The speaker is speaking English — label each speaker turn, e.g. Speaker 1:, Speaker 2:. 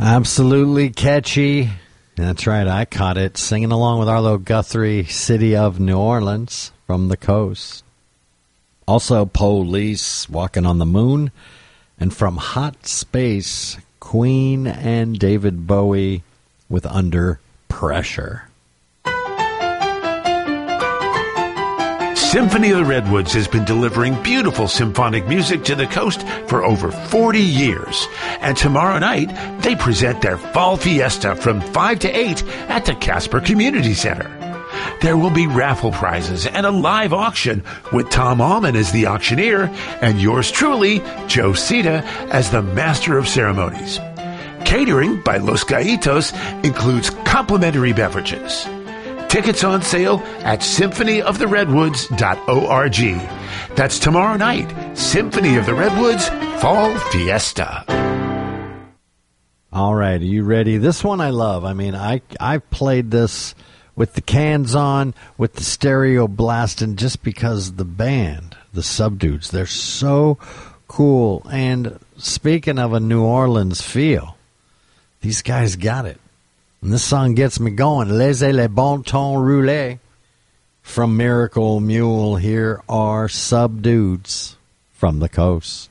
Speaker 1: Absolutely catchy. That's right, I caught it. Singing along with Arlo Guthrie, City of New Orleans, From the Coast. Also, Police, Walking on the Moon. And from Hot Space, Queen and David Bowie with Under Pressure.
Speaker 2: Symphony of the Redwoods has been delivering beautiful symphonic music to the coast for over 40 years. And tomorrow night, they present their Fall Fiesta from 5 to 8 at the Casper Community Center. There will be raffle prizes and a live auction with Tom Allman as the auctioneer and yours truly, Joe Cita, as the master of ceremonies. Catering by Los Gaitos includes complimentary beverages. Tickets on sale at symphonyoftheredwoods.org. That's tomorrow night, Symphony of the Redwoods Fall Fiesta.
Speaker 1: All right, are you ready? This one I love. I mean, I've played this with the cans on, with the stereo blasting, just because the band, the Subdudes, they're so cool. And speaking of a New Orleans feel, these guys got it. And this song gets me going. Laissez les bon temps rouler. From Miracle Mule, here are Subdudes from the coast.